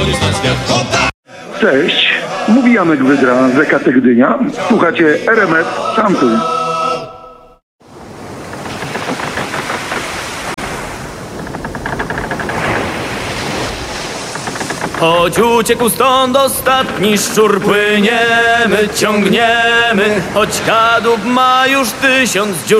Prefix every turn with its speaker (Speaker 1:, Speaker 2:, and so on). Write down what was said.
Speaker 1: Cześć, mówi Janek Wydra z EKT Gdynia. Słuchacie RMF Chantuj.
Speaker 2: Choć uciekł stąd ostatni szczur, płyniemy, ciągniemy, choć kadłub ma już 1000 dziur.